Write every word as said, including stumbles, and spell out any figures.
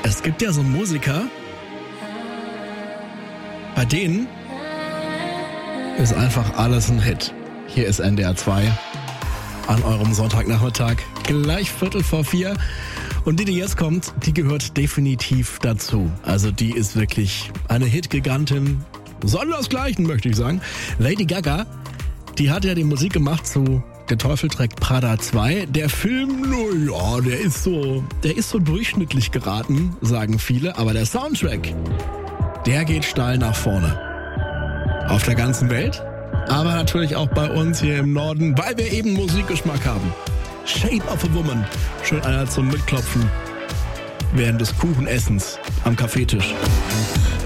Es gibt ja so Musiker, bei denen ist einfach alles ein Hit. Hier ist N D R zwei an eurem Sonntagnachmittag, gleich Viertel vor vier. Und die, die jetzt kommt, die gehört definitiv dazu. Also die ist wirklich eine Hit-Gigantin, sondersgleichen möchte ich sagen. Lady Gaga, die hat ja die Musik gemacht zu Der Teufel trägt Prada zwei. Der Film, naja, der ist so, der ist so durchschnittlich geraten, sagen viele. Aber der Soundtrack, der geht steil nach vorne. Auf der ganzen Welt, aber natürlich auch bei uns hier im Norden, weil wir eben Musikgeschmack haben. Shape of a Woman. Schön einer zum Mitklopfen während des Kuchenessens am Kaffeetisch.